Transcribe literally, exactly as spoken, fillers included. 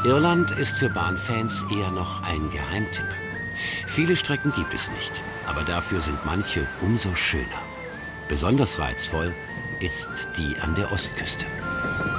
Irland ist für Bahnfans eher noch ein Geheimtipp. Viele Strecken gibt es nicht, aber dafür sind manche umso schöner. Besonders reizvoll ist die an der Ostküste.